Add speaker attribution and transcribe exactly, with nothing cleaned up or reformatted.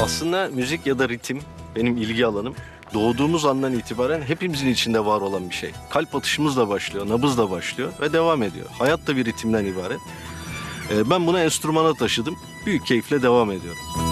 Speaker 1: Aslında müzik ya da ritim benim ilgi alanım. Doğduğumuz andan itibaren hepimizin içinde var olan bir şey. Kalp atışımızla başlıyor, nabızla başlıyor ve devam ediyor. Hayat da bir ritimden ibaret. Ee, ben bunu enstrümana taşıdım. Büyük keyifle devam ediyorum.